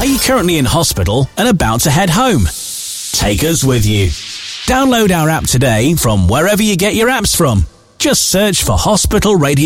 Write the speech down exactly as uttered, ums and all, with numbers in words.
you currently in hospital and about to head home? Take us with you. Download our app today from wherever you get your apps from. Just search for Hospital Radio.